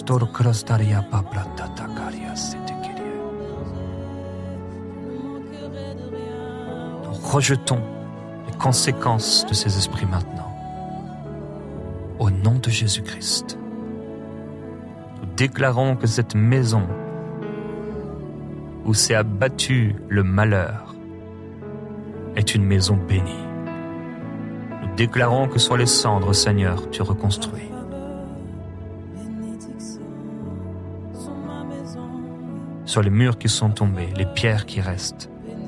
Nous rejetons les conséquences de ces esprits maintenant. Au nom de Jésus-Christ, nous déclarons que cette maison où s'est abattu le malheur est une maison bénie. Nous déclarons que sur les cendres, Seigneur, tu reconstruis. Sur les murs qui sont tombés, les pierres qui restent,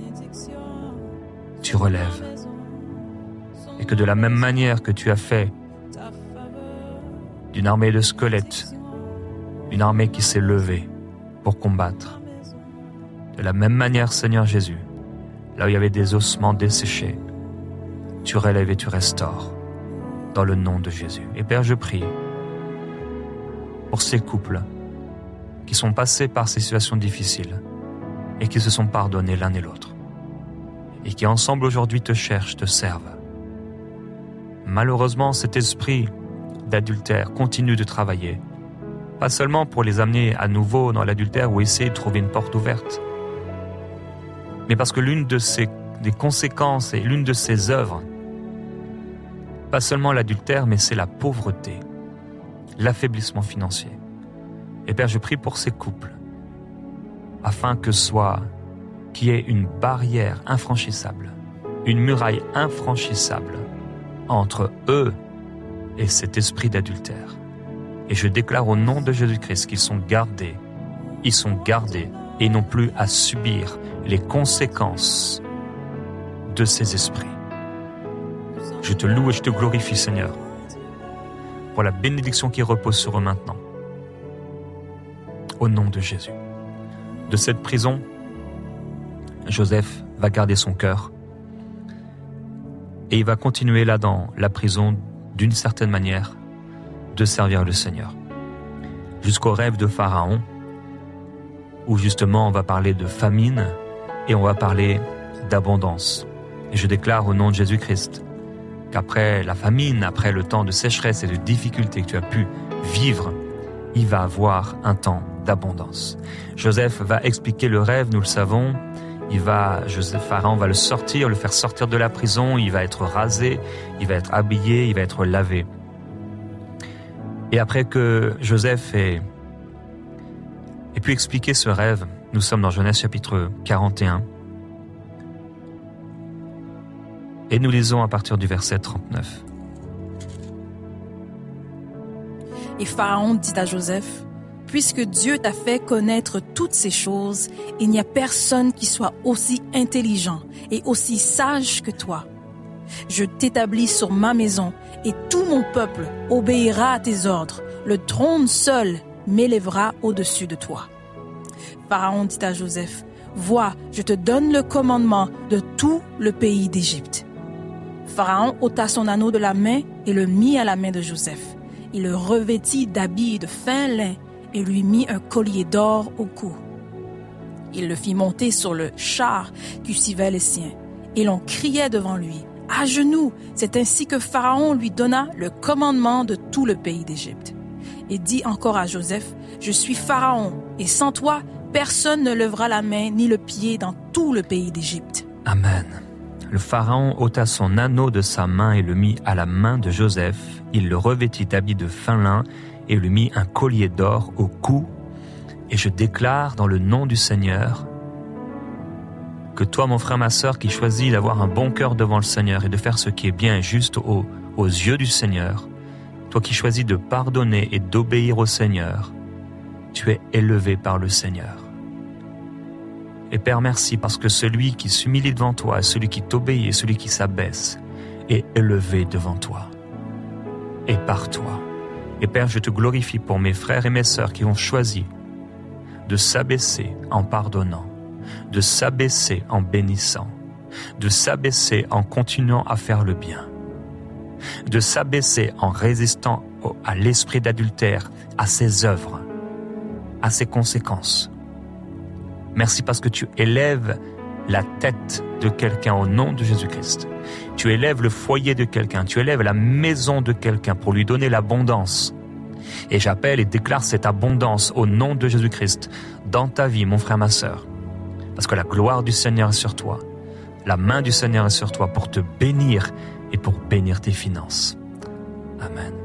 tu relèves. Et que de la même manière que tu as fait d'une armée de squelettes, une armée qui s'est levée pour combattre, de la même manière, Seigneur Jésus, là où il y avait des ossements desséchés, tu relèves et tu restaures, dans le nom de Jésus. Et Père, je prie pour ces couples qui sont passés par ces situations difficiles et qui se sont pardonnés l'un et l'autre, et qui ensemble aujourd'hui te cherchent, te servent. Malheureusement, cet esprit d'adultère continue de travailler, pas seulement pour les amener à nouveau dans l'adultère ou essayer de trouver une porte ouverte, mais parce que l'une des conséquences et l'une de ses œuvres, pas seulement l'adultère, mais c'est la pauvreté, l'affaiblissement financier. Et Père, je prie pour ces couples, afin qu'il y ait une barrière infranchissable, une muraille infranchissable entre eux et cet esprit d'adultère. Et je déclare au nom de Jésus-Christ qu'ils sont gardés, et non plus à subir les conséquences de ces esprits. Je te loue et je te glorifie, Seigneur, pour la bénédiction qui repose sur eux maintenant. Au nom de Jésus. De cette prison, Joseph va garder son cœur et il va continuer là dans la prison d'une certaine manière de servir le Seigneur. Jusqu'au rêve de Pharaon, où justement on va parler de famine et on va parler d'abondance. Et je déclare au nom de Jésus-Christ qu'après la famine, après le temps de sécheresse et de difficulté que tu as pu vivre, il va avoir un temps d'abondance. Joseph va expliquer le rêve, nous le savons. Pharaon va le faire sortir de la prison, il va être rasé, il va être habillé, il va être lavé. Et après que Joseph ait pu expliquer ce rêve, nous sommes dans Genèse chapitre 41, et nous lisons à partir du verset 39. Et Pharaon dit à Joseph: puisque Dieu t'a fait connaître toutes ces choses, il n'y a personne qui soit aussi intelligent et aussi sage que toi. Je t'établis sur ma maison et tout mon peuple obéira à tes ordres. Le trône seul m'élèvera au-dessus de toi. Pharaon dit à Joseph: vois, je te donne le commandement de tout le pays d'Égypte. Pharaon ôta son anneau de la main et le mit à la main de Joseph. Il le revêtit d'habits de fin lin et lui mit un collier d'or au cou. Il le fit monter sur le char qui suivait les siens, et l'on criait devant lui: à genoux! C'est ainsi que Pharaon lui donna le commandement de tout le pays d'Égypte. Et dit encore à Joseph: je suis Pharaon, et sans toi, personne ne lèvera la main ni le pied dans tout le pays d'Égypte. Amen. Le Pharaon ôta son anneau de sa main et le mit à la main de Joseph. Il le revêtit d'habits de fin lin et lui mit un collier d'or au cou. Et je déclare dans le nom du Seigneur que toi, mon frère, ma sœur, qui choisis d'avoir un bon cœur devant le Seigneur et de faire ce qui est bien et juste aux yeux du Seigneur, toi qui choisis de pardonner et d'obéir au Seigneur, tu es élevé par le Seigneur. Et Père, merci parce que celui qui s'humilie devant toi, celui qui t'obéit et celui qui s'abaisse est élevé devant toi et par toi. Et Père, je te glorifie pour mes frères et mes sœurs qui ont choisi de s'abaisser en pardonnant, de s'abaisser en bénissant, de s'abaisser en continuant à faire le bien, de s'abaisser en résistant à l'esprit d'adultère, à ses œuvres, à ses conséquences. Merci parce que tu élèves la tête de quelqu'un au nom de Jésus-Christ. Tu élèves le foyer de quelqu'un, tu élèves la maison de quelqu'un pour lui donner l'abondance. Et j'appelle et déclare cette abondance au nom de Jésus-Christ dans ta vie, mon frère, ma sœur. Parce que la gloire du Seigneur est sur toi. La main du Seigneur est sur toi pour te bénir et pour bénir tes finances. Amen.